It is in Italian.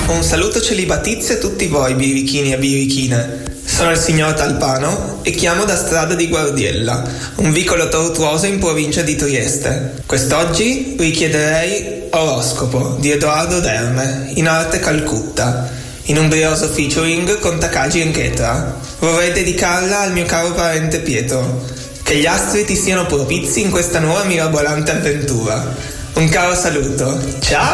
Un saluto celibatizio a tutti voi, birichini e birichine. Sono il signor Talpano e chiamo da Strada di Guardiella, un vicolo tortuoso in provincia di Trieste. Quest'oggi richiederei Oroscopo di Edoardo Derme, in arte Calcutta, in un brioso featuring con Takagi Enketra. Vorrei dedicarla al mio caro parente Pietro. Che gli astri ti siano propizi in questa nuova mirabolante avventura. Un caro saluto. Ciao!